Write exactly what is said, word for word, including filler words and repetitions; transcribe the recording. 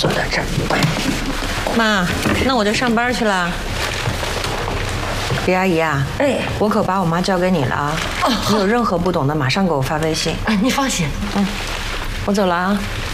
坐在这儿。 妈，那我就上班去了。李阿姨啊， 哎， 我可把我妈交给你了啊！ 哦， 你有任何不懂的，马上给我发微信。 哎，你放心。 嗯，我走了啊。